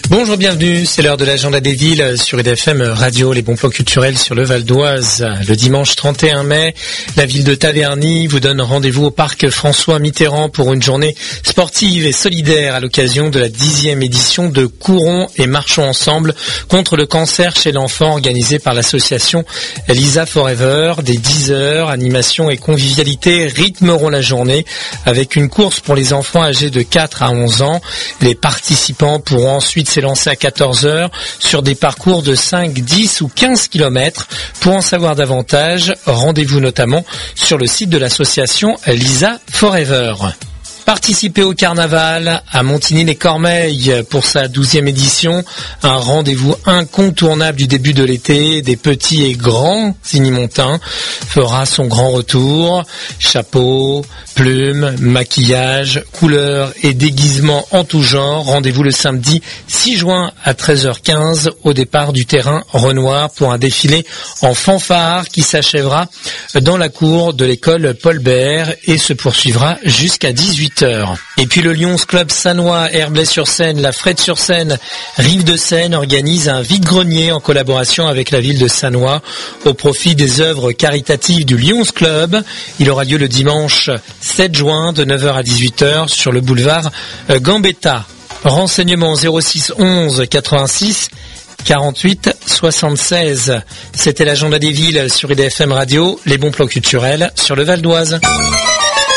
Bonjour, bienvenue, c'est l'heure de l'agenda des villes sur IDFM Radio, les bons plans culturels sur le Val d'Oise. Le dimanche 31 mai, la ville de Taverny vous donne rendez-vous au parc François Mitterrand pour une journée sportive et solidaire à l'occasion de la 10e édition de Courons et marchons ensemble contre le cancer chez l'enfant organisée par l'association Lisa Forever. Des 10 heures, animation et convivialité rythmeront la journée avec une course pour les enfants âgés de 4 à 11 ans. Les participants pourront ensuite s'élancer à 14 heures sur des parcours de 5, 10 ou 15 km. Pour en savoir davantage, rendez-vous notamment sur le site de l'association Lisa Forever. Participez au carnaval à Montigny-les-Cormeilles pour sa 12e édition. Un rendez-vous incontournable du début de l'été. Des petits et grands Zigny-Montins fera son grand retour. Chapeaux, plumes, maquillage, couleurs et déguisements en tout genre. Rendez-vous le samedi 6 juin à 13h15 au départ du terrain Renoir pour un défilé en fanfare qui s'achèvera dans la cour de l'école Paul Bert et se poursuivra jusqu'à 18h. Et puis le Lions Club Sannois, Herblay-sur-Seine, La Frette-sur-Seine, Rive-de-Seine organise un vide-grenier en collaboration avec la ville de Sannois au profit des œuvres caritatives du Lions Club. Il aura lieu le dimanche 7 juin de 9h à 18h sur le boulevard Gambetta. Renseignements 06 11 86 48 76. C'était l'agenda des villes sur IDFM Radio, les bons plans culturels sur le Val d'Oise.